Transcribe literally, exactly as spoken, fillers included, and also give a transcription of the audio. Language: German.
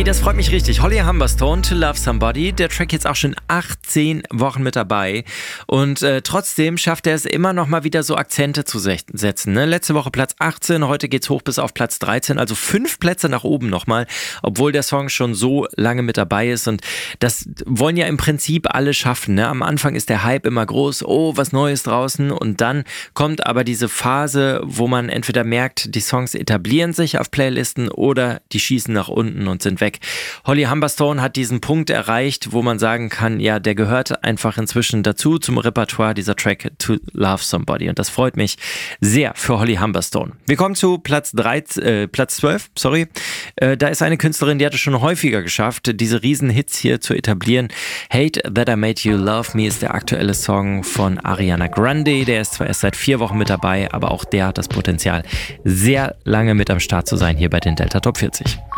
das freut mich richtig. Holly Humberstone, To Love Somebody. Der Track jetzt auch schon achtzehn Wochen mit dabei. Und äh, trotzdem schafft er es immer noch mal wieder so Akzente zu setzen. Ne? Letzte Woche Platz achtzehn, heute geht's hoch bis auf Platz dreizehn. Also fünf Plätze nach oben nochmal, obwohl der Song schon so lange mit dabei ist. Und das wollen ja im Prinzip alle schaffen. Ne? Am Anfang ist der Hype immer groß. Oh, was Neues draußen. Und dann kommt aber diese Phase, wo man entweder merkt, die Songs etablieren sich auf Playlisten oder die schießen nach unten und sind weg. Holly Humberstone hat diesen Punkt erreicht, wo man sagen kann, ja, der gehört einfach inzwischen dazu, zum Repertoire, dieser Track To Love Somebody. Und das freut mich sehr für Holly Humberstone. Wir kommen zu Platz dreizehn, äh, Platz zwölf, sorry. Äh, da ist eine Künstlerin, die hat es schon häufiger geschafft, diese riesen Hits hier zu etablieren. Hate That I Made You Love Me ist der aktuelle Song von Ariana Grande. Der ist zwar erst seit vier Wochen mit dabei, aber auch der hat das Potenzial, sehr lange mit am Start zu sein hier bei den Delta Top vierzig.